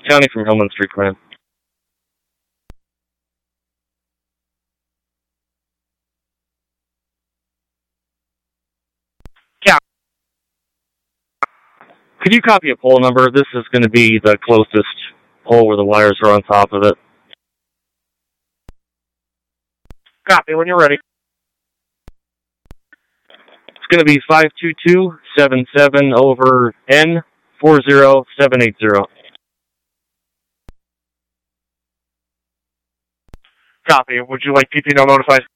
County from Hillman Street Command. Yeah. Could you copy a pole number? This is going to be the closest pole where the wires are on top of it. Copy when you're ready. It's going to be 52277 over N40780. Copy. Would you like PPO notified?